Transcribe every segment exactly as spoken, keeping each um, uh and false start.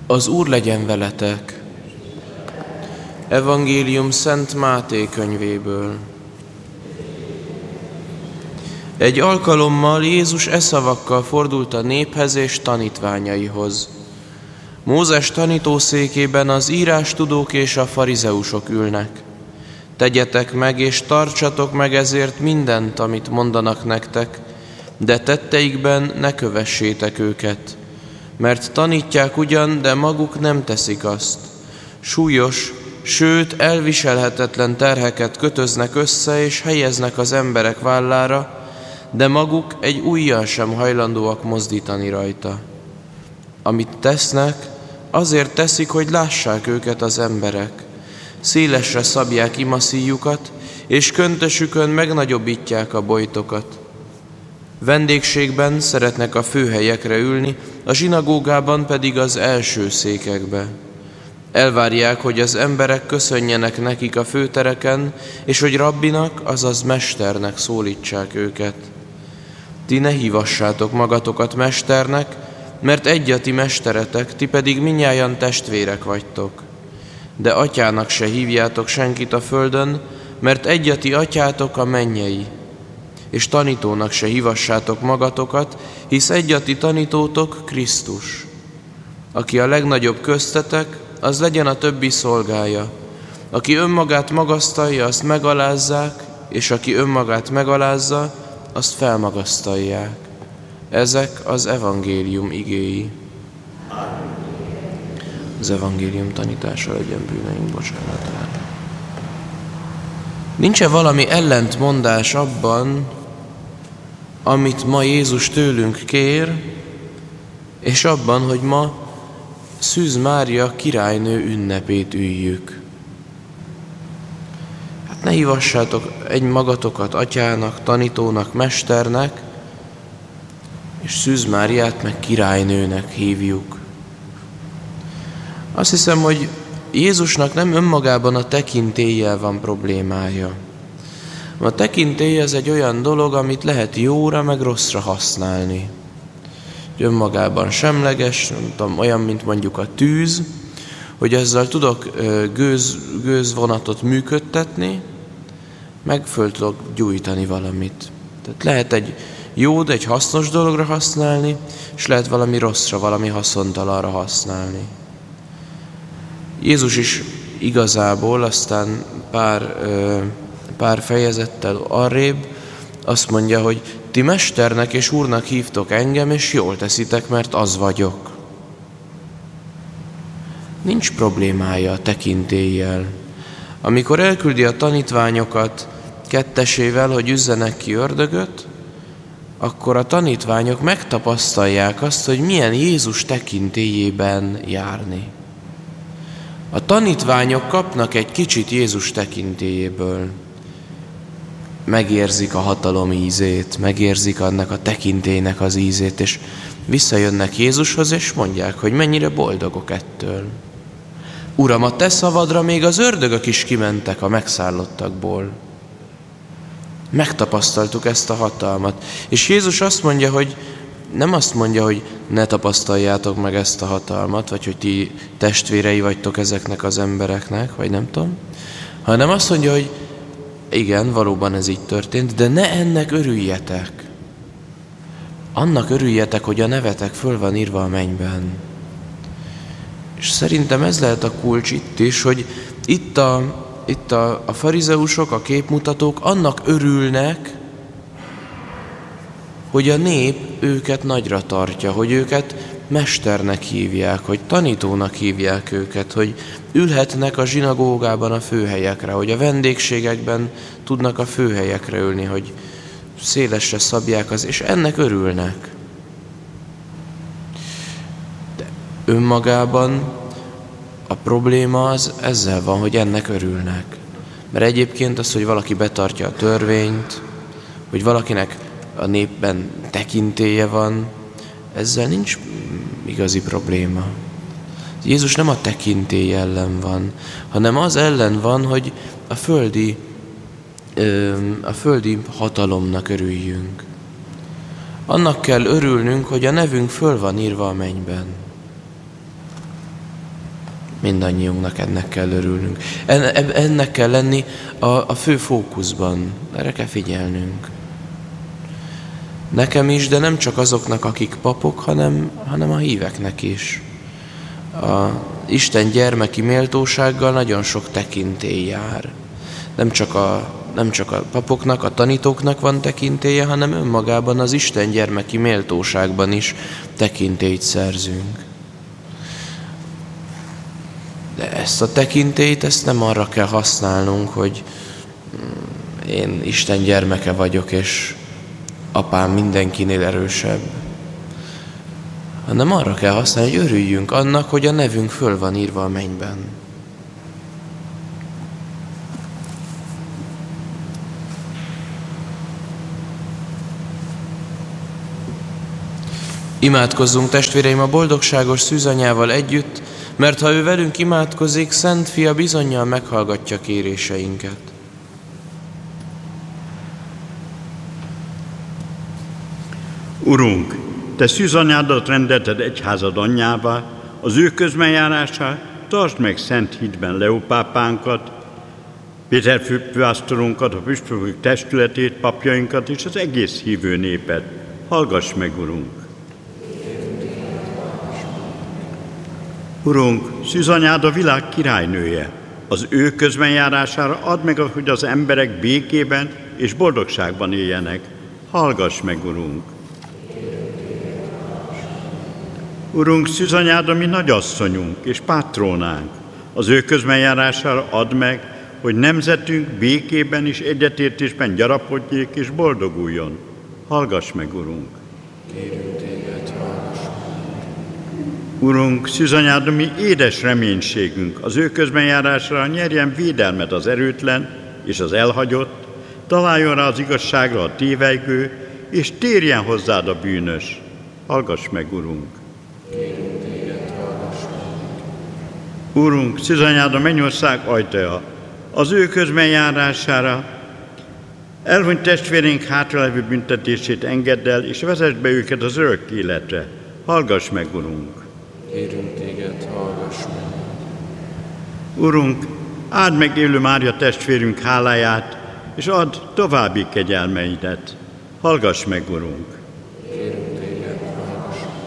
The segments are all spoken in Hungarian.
Az Úr legyen veletek! Evangélium Szent Máté könyvéből. Egy alkalommal Jézus e szavakkal fordult a néphez és tanítványaihoz. Mózes tanítószékében az írástudók és a farizeusok ülnek. Tegyetek meg és tartsatok meg ezért mindent, amit mondanak nektek, de tetteikben ne kövessétek őket, mert tanítják ugyan, de maguk nem teszik azt. Súlyos, sőt elviselhetetlen terheket kötöznek össze és helyeznek az emberek vállára, de maguk egy ujjal sem hajlandóak mozdítani rajta. Amit tesznek, azért teszik, hogy lássák őket az emberek. Szélesre szabják imaszíjukat, és köntösükön megnagyobbítják a bojtokat. Vendégségben szeretnek a főhelyekre ülni, a zsinagógában pedig az első székekbe. Elvárják, hogy az emberek köszönjenek nekik a főtereken, és hogy rabbinak, azaz mesternek szólítsák őket. Ti ne hívassátok magatokat mesternek, mert egy a ti mesteretek, ti pedig mindnyájan testvérek vagytok. De atyának se hívjátok senkit a földön, mert egy a ti atyátok a mennyei. És tanítónak se hívassátok magatokat, hisz egy a ti tanítótok Krisztus. Aki a legnagyobb köztetek, az legyen a többi szolgája. Aki önmagát magasztalja, azt megalázzák, és aki önmagát megalázza, azt felmagasztalják. Ezek az evangélium igéi. Az evangélium tanítása legyen bűneink bocsánatára. Nincs-e valami ellentmondás abban, amit ma Jézus tőlünk kér, és abban, hogy ma Szűz Mária királynő ünnepét üljük? Hát ne hívassátok egy magatokat atyának, tanítónak, mesternek, és Szűz Máriát meg királynőnek hívjuk. Azt hiszem, hogy Jézusnak nem önmagában a tekintéllyel van problémája. A tekintély az egy olyan dolog, amit lehet jóra meg rosszra használni. Önmagában semleges, nem tudom, olyan, mint mondjuk a tűz, hogy ezzel tudok gőz, gőzvonatot működtetni, meg föl tudok gyújtani valamit. Tehát lehet egy jó, de egy hasznos dologra használni, és lehet valami rosszra, valami haszontalanra használni. Jézus is igazából aztán pár, pár fejezettel arrébb azt mondja, hogy ti mesternek és úrnak hívtok engem, és jól teszitek, mert az vagyok. Nincs problémája a tekintéllyel. Amikor elküldi a tanítványokat kettesével, hogy üzzenek ki ördögöt, akkor a tanítványok megtapasztalják azt, hogy milyen Jézus tekintélyében járni. A tanítványok kapnak egy kicsit Jézus tekintélyéből. Megérzik a hatalom ízét, megérzik annak a tekintélynek az ízét, és visszajönnek Jézushoz, és mondják, hogy mennyire boldogok ettől. Uram, a te szavadra még az ördögök is kimentek a megszállottakból. Megtapasztaltuk ezt a hatalmat. És Jézus azt mondja, hogy nem azt mondja, hogy ne tapasztaljátok meg ezt a hatalmat, vagy hogy ti testvérei vagytok ezeknek az embereknek, vagy nem tudom, hanem azt mondja, hogy igen, valóban ez így történt, de ne ennek örüljetek. Annak örüljetek, hogy a nevetek föl van írva a mennyben. És szerintem ez lehet a kulcs itt is, hogy itt a, itt a, a farizeusok, a képmutatók annak örülnek, hogy a nép őket nagyra tartja, hogy őket mesternek hívják, hogy tanítónak hívják őket, hogy ülhetnek a zsinagógában a főhelyekre, hogy a vendégségekben tudnak a főhelyekre ülni, hogy szélesre szabják az, és ennek örülnek. De önmagában a probléma az ezzel van, hogy ennek örülnek. Mert egyébként az, hogy valaki betartja a törvényt, hogy valakinek a népben tekintélye van, ezzel nincs igazi probléma. Jézus nem a tekintély ellen van, hanem az ellen van, hogy a földi, a földi hatalomnak örüljünk. Annak kell örülnünk, hogy a nevünk föl van írva a mennyben. Mindannyiunknak ennek kell örülnünk. Ennek kell lenni a, a fő fókuszban. Erre kell figyelnünk. Nekem is, de nem csak azoknak, akik papok, hanem, hanem a híveknek is. A Isten gyermeki méltósággal nagyon sok tekintély jár. Nem csak, a, nem csak a papoknak, a tanítóknak van tekintélye, hanem önmagában az Isten gyermeki méltóságban is tekintélyt szerzünk. De ezt a tekintélyt, ezt nem arra kell használnunk, hogy én Isten gyermeke vagyok, és apám mindenkinél erősebb. Hanem arra kell használni, hogy örüljünk annak, hogy a nevünk föl van írva a mennyben. Imádkozzunk, testvéreim, a boldogságos szűzanyával együtt, mert ha ő velünk imádkozik, Szent Fia bizonnyal meghallgatja kéréseinket. Urunk, Te szűzanyádat rendelted egyházad anyjává, az ő közbenjárását tartsd meg szent hitben Leó pápánkat, Péter főpásztorunkat, a püspökök testületét, papjainkat és az egész hívő népet. Hallgass meg, Urunk! Urunk, szűzanyád a világ királynője. Az ő közbenjárására add meg, hogy az emberek békében és boldogságban éljenek. Hallgass meg, Urunk! Urunk, szűzanyád a mi nagyasszonyunk és pátrónánk. Az ő közbenjárására add meg, hogy nemzetünk békében és egyetértésben gyarapodjék és boldoguljon. Hallgass meg, Urunk! Kérünk téged, hallgass meg! Urunk, szűzanyád a mi édes reménységünk. Az ő közbenjárásra nyerjen védelmet az erőtlen és az elhagyott, találjon rá az igazságra a tévejgő, és térjen hozzád a bűnös. Hallgass meg, Urunk! Kérünk téged, hallgass meg! Urunk, szűzanyád a mennyország ajtaja, az ő közbenjárására elhunyt testvérénk hátralevő büntetését engedd el, és vezess be őket az örök életre. Hallgass meg, Urunk! Kérünk téged, hallgass meg! Urunk, áld meg élő Mária testvérünk háláját, és add további kegyelmeidet. Hallgass meg, Urunk! Kérünk téged, hallgass meg!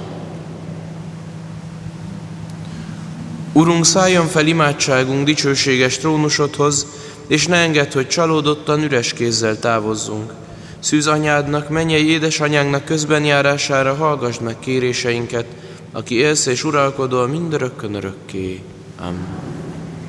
Urunk, szálljon fel imádságunk dicsőséges trónusodhoz, és ne engedd, hogy csalódottan üres kézzel távozzunk. Szűz anyádnak, mennyei édesanyánknak közbenjárására hallgassd meg kéréseinket, aki élsz és uralkodol mindörökkön örökké. Amen.